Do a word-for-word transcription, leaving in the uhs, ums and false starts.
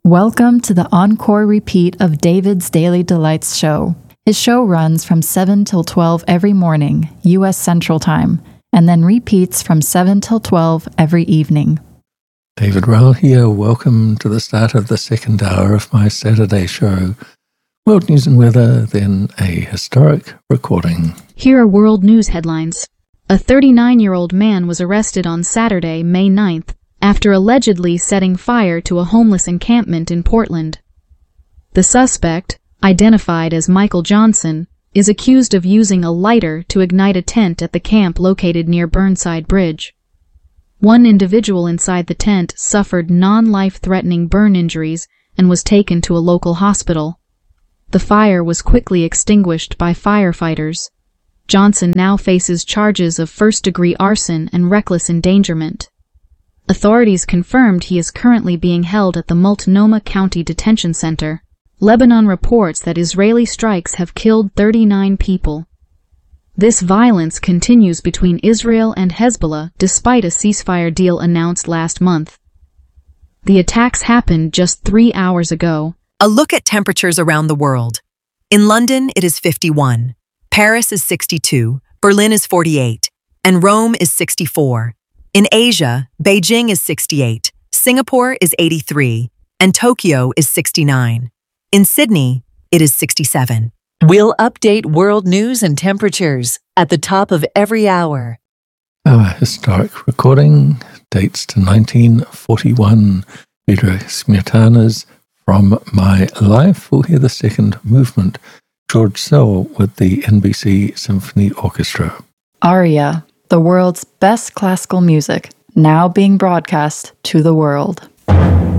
Welcome to the encore repeat of David's Daily Delights show. His show runs from seven till twelve every morning, U S Central Time, and then repeats from seven till twelve every evening. David Rowell here. Welcome to the start of the second hour of my Saturday show. World news and weather, then a historic recording. Here are world news headlines. A thirty-nine-year-old man was arrested on Saturday, May ninth, after allegedly setting fire to a homeless encampment in Portland. The suspect, identified as Michael Johnson, is accused of using a lighter to ignite a tent at the camp located near Burnside Bridge. One individual inside the tent suffered non-life-threatening burn injuries and was taken to a local hospital. The fire was quickly extinguished by firefighters. Johnson now faces charges of first-degree arson and reckless endangerment. Authorities confirmed he is currently being held at the Multnomah County Detention Center. Lebanon reports that Israeli strikes have killed thirty-nine people. This violence continues between Israel and Hezbollah despite a ceasefire deal announced last month. The attacks happened just three hours ago. A look at temperatures around the world. In London, it is fifty-one. Paris is sixty-two. Berlin is forty-eight. And Rome is sixty-four. In Asia, Beijing is sixty-eight, Singapore is eighty-three, and Tokyo is sixty-nine. In Sydney, it is sixty-seven. We'll update world news and temperatures at the top of every hour. Our historic recording dates to nineteen forty-one. Friedrich Smetana's From My Life. We'll hear the second movement. George Szell with the N B C Symphony Orchestra. Aria, the world's best classical music, now being broadcast to the world.